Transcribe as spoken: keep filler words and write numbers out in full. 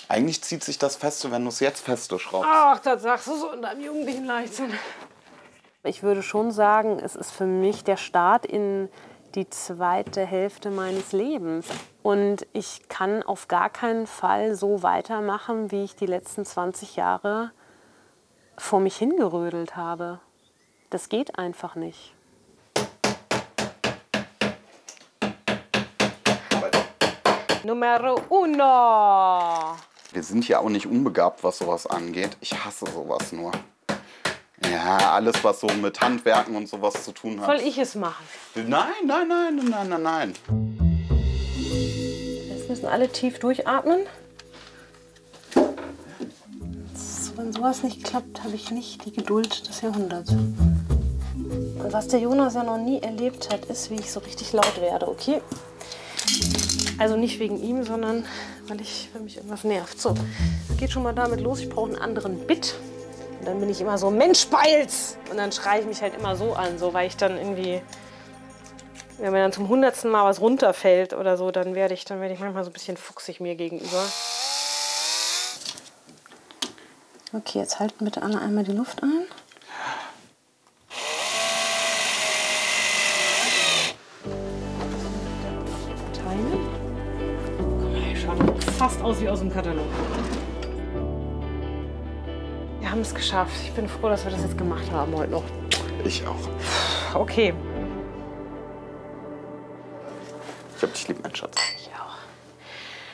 Eigentlich zieht sich das feste, wenn du es jetzt feste schraubst. Ach, das sagst du so in deinem jugendlichen Leichtsinn. Ich würde schon sagen, es ist für mich der Start in die zweite Hälfte meines Lebens. Und ich kann auf gar keinen Fall so weitermachen, wie ich die letzten zwanzig Jahre vor mich hingerödelt habe. Das geht einfach nicht. Numero uno. Wir sind ja auch nicht unbegabt, was sowas angeht. Ich hasse sowas nur. Ja, alles, was so mit Handwerken und sowas zu tun hat. Soll ich es machen? Nein, nein, nein, nein, nein, nein. Jetzt müssen alle tief durchatmen. Wenn sowas nicht klappt, habe ich nicht die Geduld des Jahrhunderts. Und was der Jonas ja noch nie erlebt hat, ist, wie ich so richtig laut werde, okay? Also nicht wegen ihm, sondern weil, ich, weil mich irgendwas nervt. So, es geht schon mal damit los, ich brauche einen anderen Bit. Und dann bin ich immer so, Mensch, Beils! Und dann schreie ich mich halt immer so an, so, weil ich dann irgendwie, wenn mir dann zum hundertsten Mal was runterfällt oder so, dann werde ich, dann werde ich manchmal so ein bisschen fuchsig mir gegenüber. Okay, jetzt halten bitte alle einmal die Luft ein. Fast aus wie aus dem Katalog. Wir haben es geschafft. Ich bin froh, dass wir das jetzt gemacht haben heute noch. Ich auch. Okay. Ich hab dich lieb, mein Schatz.